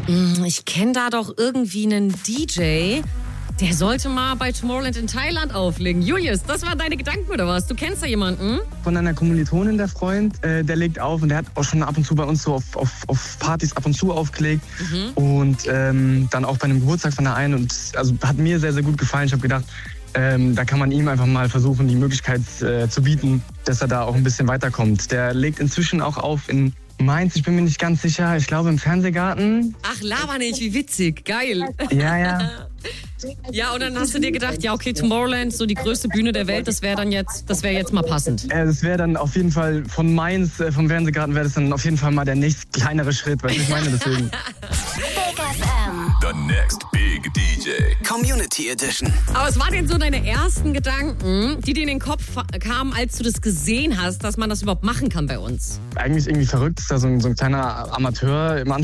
Ich kenne da doch irgendwie einen DJ. Der sollte mal bei Tomorrowland in Thailand auflegen. Julius, das waren deine Gedanken oder was? Du kennst da jemanden? Von einer Kommilitonin, der Freund, der legt auf und der hat auch schon ab und zu bei uns so auf Partys ab und zu aufgelegt. Und dann auch bei einem Geburtstag von der einen. Und also hat mir sehr, sehr gut gefallen. Ich habe gedacht, da kann man ihm einfach mal versuchen, die Möglichkeit zu bieten, dass er da auch ein bisschen weiterkommt. Der legt inzwischen auch auf in Mainz, ich bin mir nicht ganz sicher. Ich glaube im Fernsehgarten. Ach, laber nicht, wie witzig. Geil. Ja. Ja, und dann hast du dir gedacht, ja, okay, Tomorrowland, so die größte Bühne der Welt, das wäre jetzt mal passend. Das wäre dann auf jeden Fall von Mainz, vom Fernsehgarten wäre das dann auf jeden Fall mal der nächst kleinere Schritt, weil ich meine deswegen. Big FM. The next big DJ. Community Edition. Aber was waren denn so deine ersten Gedanken, die dir in den Kopf kamen, als du das gesehen hast, dass man das überhaupt machen kann bei uns? Eigentlich irgendwie verrückt, ist da so ein kleiner Amateur im